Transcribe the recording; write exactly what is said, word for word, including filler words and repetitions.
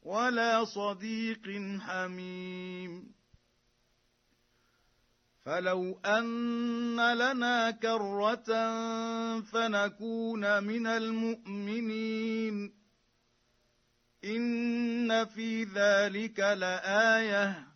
ولا صديق حميم. فلو أن لنا كرة فنكون من المؤمنين إن في ذلك لآية